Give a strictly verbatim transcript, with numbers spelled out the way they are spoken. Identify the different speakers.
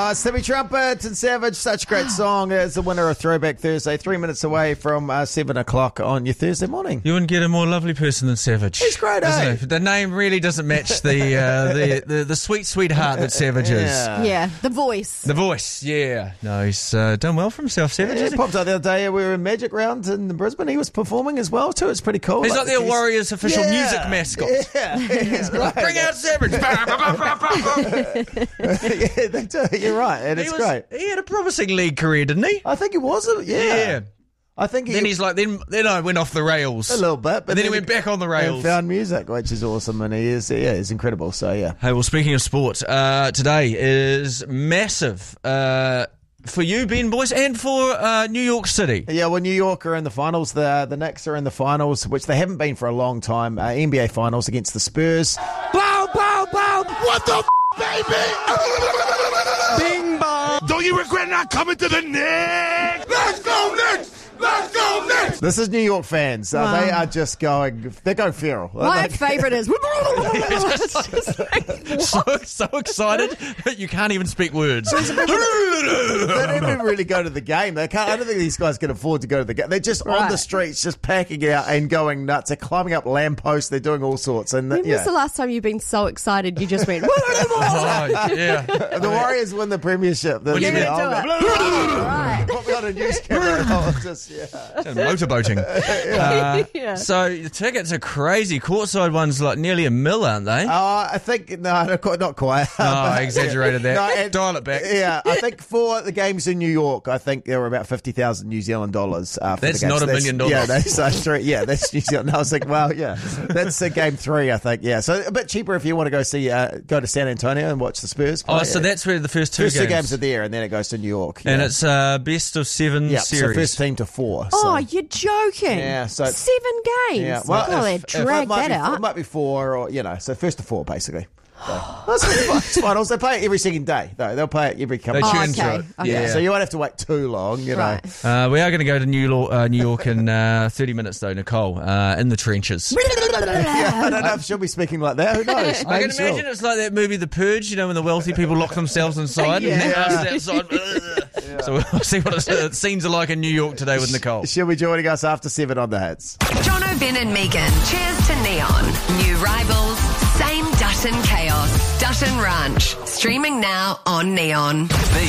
Speaker 1: Uh, Timmy Trumpet and Savage, such a great song. It's the winner of Throwback Thursday, three minutes away from uh, seven o'clock on your Thursday morning.
Speaker 2: You wouldn't get a more lovely person than Savage.
Speaker 1: He's great, eh?
Speaker 2: It? The name really doesn't match the, uh, the, the the sweet, sweet heart that Savage is.
Speaker 1: Yeah,
Speaker 3: yeah the voice.
Speaker 2: The voice, yeah. No, he's uh, done well for himself, Savage.
Speaker 1: Yeah, he popped up the other day. We were in Magic Round in Brisbane. He was performing as well, too. It's pretty cool.
Speaker 2: He's
Speaker 1: like,
Speaker 2: like their
Speaker 1: he's,
Speaker 2: Warriors official
Speaker 1: yeah,
Speaker 2: music mascot.
Speaker 1: Yeah, he's great.
Speaker 2: Bring out Savage.
Speaker 1: Yeah, they do. You're right, and
Speaker 2: He
Speaker 1: it's
Speaker 2: was-
Speaker 1: great.
Speaker 2: He had a promising league career, didn't he?
Speaker 1: I think he was. A, yeah.
Speaker 2: Yeah.
Speaker 1: I think he
Speaker 2: Then he's like, then then I went off the rails.
Speaker 1: a little bit, but
Speaker 2: And then he went back on the rails.
Speaker 1: and found music, which is awesome, and he is yeah, he's incredible. So yeah.
Speaker 2: Hey, well, speaking of sport, uh, today is massive uh, for you, Ben Boyce, and for uh, New York City.
Speaker 1: Yeah, well, New York are in the finals. The the Knicks are in the finals, which they haven't been for a long time. Uh, N B A finals against the Spurs.
Speaker 4: Blow, blow, blow. What the f- baby?
Speaker 2: Bing bong.
Speaker 4: Don't you regret not coming to the Knicks? Let's go Knicks! Let's go Knicks!
Speaker 1: This is New York fans. Uh,
Speaker 3: Wow.
Speaker 1: They are just going. They're going feral.
Speaker 3: My
Speaker 1: Like-
Speaker 3: favourite is. It's just like,
Speaker 2: So, so excited that you can't even speak words.
Speaker 1: They don't even really go to the game. They can't. I don't think these guys can afford to go to the game. They're just on the
Speaker 3: Right.
Speaker 1: streets, just packing out and going nuts. They're climbing up lampposts. They're doing all sorts. And
Speaker 3: when
Speaker 1: yeah.
Speaker 3: was the last time you've been so excited you just went.
Speaker 2: Oh, yeah.
Speaker 1: the Warriors win the premiership. The,
Speaker 2: What do you
Speaker 1: the-
Speaker 2: mean?
Speaker 1: I'll
Speaker 3: Do
Speaker 1: go,
Speaker 3: it. Right.
Speaker 1: Put me on a news camera. I'll just, yeah.
Speaker 2: Motorboating. Uh,
Speaker 3: Yeah.
Speaker 2: So the tickets are crazy. Courtside ones like nearly a mil, aren't they?
Speaker 1: Uh, I think, no, not quite. Not quite.
Speaker 2: Oh, I exaggerated that.
Speaker 1: No, and-
Speaker 2: Dial it back.
Speaker 1: Yeah, I think for the games in New York, I think there were about fifty thousand New Zealand dollars. Uh, for
Speaker 2: That's
Speaker 1: the games.
Speaker 2: not a million dollars.
Speaker 1: Yeah, that's, that's true. Yeah, that's New Zealand. I was like, well, yeah, that's uh, game three, I think. Yeah, so a bit cheaper if you want to go see, uh, go to San Antonio and watch the Spurs play.
Speaker 2: Oh, so that's where the first two
Speaker 1: first
Speaker 2: games.
Speaker 1: two games are there, and then it goes to New York.
Speaker 2: And
Speaker 1: yeah.
Speaker 2: it's uh, best of seven
Speaker 1: yeah,
Speaker 2: series.
Speaker 1: so first team to four.
Speaker 3: Oh,
Speaker 1: so.
Speaker 3: you're joking.
Speaker 1: Yeah, so-
Speaker 3: Seven games.
Speaker 1: Yeah,
Speaker 3: well,
Speaker 1: well,
Speaker 3: they
Speaker 1: if- if it
Speaker 3: drag
Speaker 1: might
Speaker 3: that
Speaker 1: be,
Speaker 3: out.
Speaker 1: It might be four, or you know, so first to four basically. So, that's it's finals. They play it every second day, though. They'll play it every couple.
Speaker 2: They
Speaker 1: of
Speaker 2: tune
Speaker 3: Oh,
Speaker 2: into
Speaker 3: okay.
Speaker 2: it.
Speaker 3: Okay.
Speaker 1: Yeah,
Speaker 2: Yeah.
Speaker 1: so you won't have to wait too long, you know.
Speaker 3: Right.
Speaker 2: Uh, we are going to go to New York, uh, New York in uh, thirty minutes, though, Nicole, uh, in the trenches.
Speaker 1: Yeah, I don't know if she'll be speaking like that. Who knows?
Speaker 2: I
Speaker 1: Maybe
Speaker 2: can
Speaker 1: she'll.
Speaker 2: imagine it's like that movie The Purge, you know, when the wealthy people lock themselves inside and
Speaker 3: Yeah.
Speaker 2: us outside. So we'll see what the scenes are like in New York today with Nicole.
Speaker 1: She'll be joining us after seven on the hits.
Speaker 5: Jono, Ben and Megan. Cheers to Neon. New rivals, same Dutton chaos. Dutton Ranch. Streaming now on Neon.
Speaker 6: The